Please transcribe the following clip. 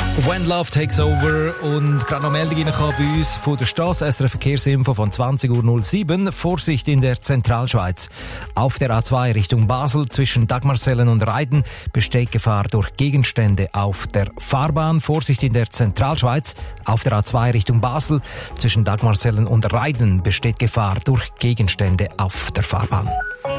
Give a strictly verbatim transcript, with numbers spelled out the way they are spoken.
When Love Takes Over und gerade noch Meldung reingekommen bei uns von der Strasse. S R F Verkehrsinfo von zwanzig Uhr null sieben. Vorsicht in der Zentralschweiz. Auf der A zwei Richtung Basel zwischen Dagmarsellen und Reiden besteht Gefahr durch Gegenstände auf der Fahrbahn. Vorsicht in der Zentralschweiz. Auf der A zwei Richtung Basel zwischen Dagmarsellen und Reiden besteht Gefahr durch Gegenstände auf der Fahrbahn.